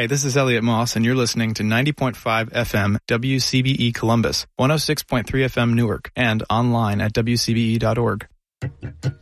Hi, this is Elliot Moss, and you're listening to 90.5 FM WCBE Columbus, 106.3 FM Newark, and online at WCBE.org.